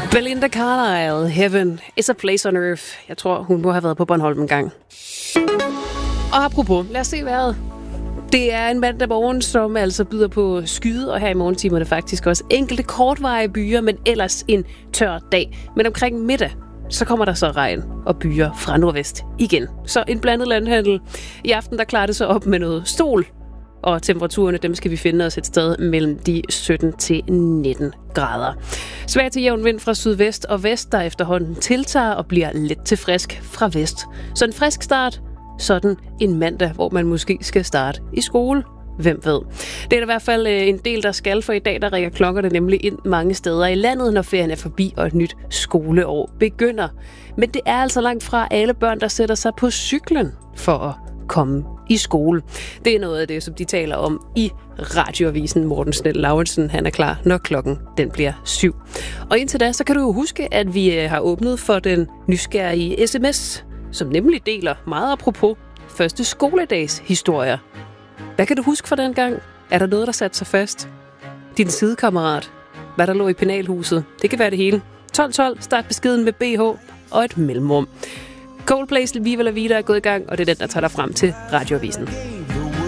Belinda Carlisle, Heaven is a place on earth. Jeg tror, hun må have været på Bornholm en gang. Og apropos, lad os se vejret. Det er en mandag morgen, som altså byder på skyde, og her i morgentimerne faktisk også enkelte kortvarige byer, men ellers en tør dag. Men omkring middag, så kommer der så regn og byer fra nordvest igen. Så en blandet landhandel. I aften, der klarer det så op med noget sol, og temperaturerne, dem skal vi finde os et sted mellem de 17 til 19 grader. Svag til jævn vind fra sydvest og vest, der efterhånden tiltager og bliver let til frisk fra vest. Så en frisk start, sådan en mandag, hvor man måske skal starte i skole. Hvem ved? Det er der i hvert fald en del, der skal, for i dag, der rækker klokkerne nemlig ind mange steder i landet, når ferien er forbi og et nyt skoleår begynder. Men det er altså langt fra alle børn, der sætter sig på cyklen for at komme i skole. Det er noget af det, som de taler om i radioavisen. Morten Snell-Lauritsen, han er klar, når klokken den bliver 7. Og indtil da, så kan du jo huske, at vi har åbnet for den nysgerrige sms, som nemlig deler meget apropos første skoledags historier. Hvad kan du huske fra den gang? Er der noget, der satte sig fast? Din sidekammerat? Hvad der lå i penalhuset? Det kan være det hele. 1212, start beskeden med BH og et mellemrum. Coldplay's Viva La Vida er gået i gang, og det er den, der tager dig frem til radioavisen.